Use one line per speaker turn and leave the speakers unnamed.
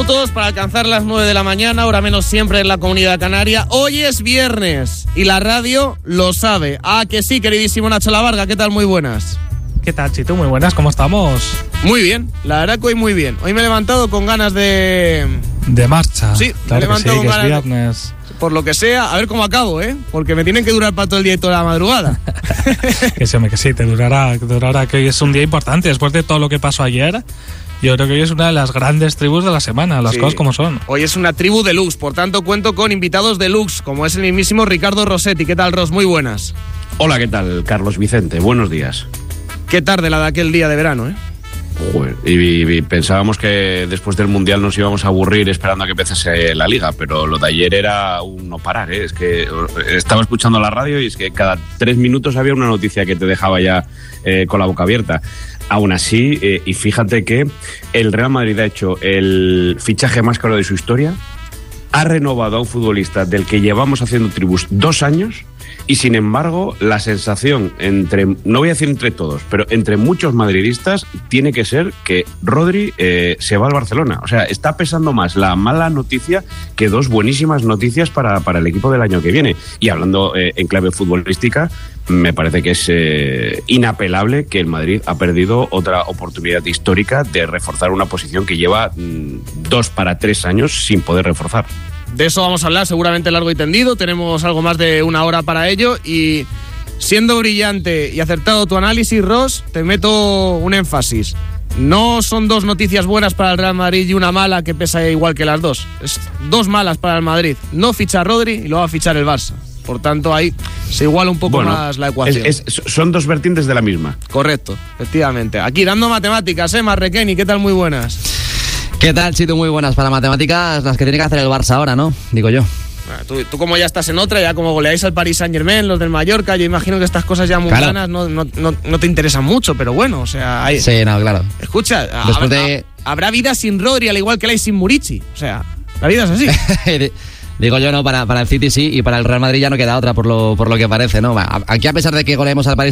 minutos para alcanzar las 9 de la mañana, hora menos siempre en la Comunidad Canaria. Hoy es viernes y la radio lo sabe. Ah, que sí, queridísimo Nacho Lavarga, ¿qué tal? Muy buenas.
¿Qué tal, Chito? Muy buenas, ¿cómo estamos?
Muy bien, la verdad que hoy muy bien. Hoy me he levantado con ganas de
marcha.
Sí,
claro,
me he levantado
que
con ganas.
Es viernes.
Por lo que sea, a ver cómo acabo, porque me tienen que durar para todo el día y toda la madrugada.
Que sí, te durará, que hoy es un día importante. Después de todo lo que pasó ayer, yo creo que hoy es una de las grandes tribus de la semana, las cosas como son.
Hoy es una tribu deluxe, por tanto cuento con invitados deluxe, como es el mismísimo Ricardo Rossetti. ¿Qué tal, Ros? Muy buenas.
Hola, ¿qué tal, Carlos Vicente? Buenos días.
Qué tarde la de aquel día de verano,
Joder, y pensábamos que después del Mundial nos íbamos a aburrir esperando a que empezase la Liga, pero lo de ayer era un no parar, Es que estaba escuchando la radio y es que cada 3 minutos había una noticia que te dejaba ya con la boca abierta. Aún así, y fíjate que el Real Madrid ha hecho el fichaje más caro de su historia, ha renovado a un futbolista del que llevamos haciendo tribus 2 años. Y sin embargo, la sensación no voy a decir entre todos, pero entre muchos madridistas tiene que ser que Rodri se va al Barcelona. O sea, está pesando más la mala noticia que 2 buenísimas noticias para el equipo del año que viene. Y hablando en clave futbolística, me parece que es inapelable que el Madrid ha perdido otra oportunidad histórica de reforzar una posición que lleva 2 para 3 años sin poder reforzar.
De eso vamos a hablar seguramente largo y tendido. Tenemos algo más de 1 hora para ello. Y siendo brillante y acertado tu análisis, Ross, te meto un énfasis. No son 2 noticias buenas para el Real Madrid y una mala que pesa igual que las 2. Es 2 malas para el Madrid. No ficha a Rodri y lo va a fichar el Barça. Por tanto, ahí se iguala un poco más la ecuación.
Son 2 vertientes de la misma.
Correcto, efectivamente. Aquí dando matemáticas, Marrequeni, ¿qué tal? Muy buenas.
¿Qué tal, Chito? Muy buenas. Para matemáticas, las que tiene que hacer el Barça ahora, ¿no? Digo yo.
Bueno, tú como ya estás en otra, ya como goleáis al Paris Saint-Germain, los del Mallorca, yo imagino que estas cosas ya mundanas no te interesan mucho, pero bueno, o sea...
Sí, no, claro.
Escucha, habrá vida sin Rodri, al igual que la hay sin Murici. O sea, la vida es así.
Digo yo, no, para el City sí, y para el Real Madrid ya no queda otra por lo que parece, ¿no? Aquí, a pesar de que goleemos al Paris